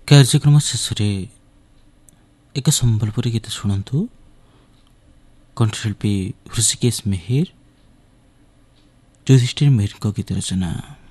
କାର୍ଯ୍ୟକ୍ରମ ଶେଷରେ ଏକ ସମ୍ବଲପୁରୀ ଗୀତ ଶୁଣନ୍ତୁ। କଣ୍ଠଶିଳ୍ପୀ ହୃଷିକେଶ ମେହେର, ଯୁଧିଷ୍ଠିର ମେହେରଙ୍କ ଗୀତ ରଚନା।